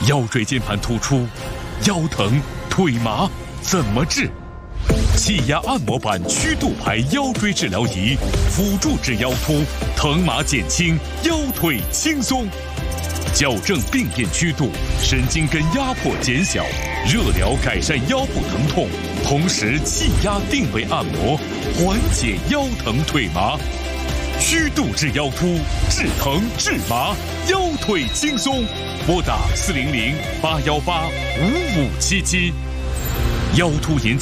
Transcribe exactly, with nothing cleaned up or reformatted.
腰椎间盘突出、腰疼、腿麻怎么治？气压按摩板曲度牌腰椎治疗仪，辅助治腰突，疼麻减轻，腰腿轻松。矫正病变曲度，神经根压迫减小，热疗改善腰部疼痛，同时气压定位按摩，缓解腰疼腿麻。曲度治腰突，治疼治麻，腰腿轻松。拨打四零零八幺八五五七七。腰突引起